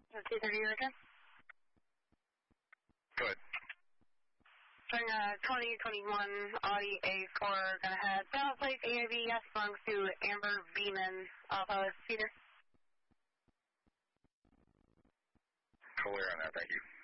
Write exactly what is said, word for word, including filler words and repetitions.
two thirty, you return? Go ahead. Showing a twenty twenty-one Audi A four, gonna head south place A I V, yes, belongs to Amber Beeman, Alpha Cedar. Clear on that, thank you.